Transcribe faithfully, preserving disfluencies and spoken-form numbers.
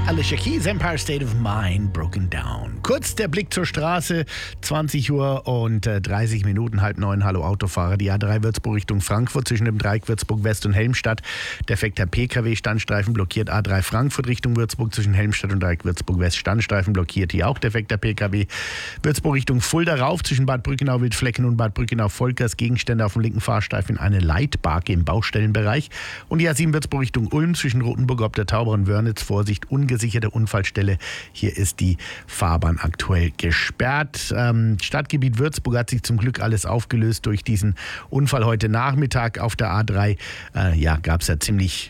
Alicia Keys, Empire State of Mind, Broken Down. Kurz der Blick zur Straße, zwanzig Uhr und dreißig Minuten, halb neun. Hallo Autofahrer, die A drei Würzburg Richtung Frankfurt zwischen dem Dreieck Würzburg West und Helmstadt. Defekter P K W-Standstreifen blockiert A drei Frankfurt Richtung Würzburg zwischen Helmstadt und Dreieck Würzburg West. Standstreifen blockiert, hier auch defekter P K W. Würzburg Richtung Fulda rauf zwischen Bad Brückenau Wildflecken und Bad Brückenau Volkers. Gegenstände auf dem linken Fahrstreifen, eine Leitbarke im Baustellenbereich. Und die A sieben Würzburg Richtung Ulm zwischen Rotenburg ob der Tauber und Wörnitz. Vorsicht, ungesicherte Unfallstelle. Hier ist die Fahrbahn aktuell gesperrt. Ähm, Stadtgebiet Würzburg hat sich zum Glück alles aufgelöst durch diesen Unfall heute Nachmittag auf der A drei. Äh, ja, gab es ja ziemlich